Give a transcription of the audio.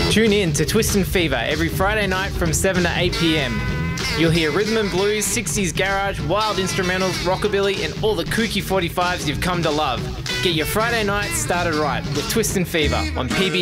Tune in to Twist and Fever every Friday night from 7 to 8 p.m. You'll hear rhythm and blues, 60s garage, wild instrumentals, rockabilly and all the kooky 45s you've come to love. Get your Friday night started right with Twist and Fever on PBS.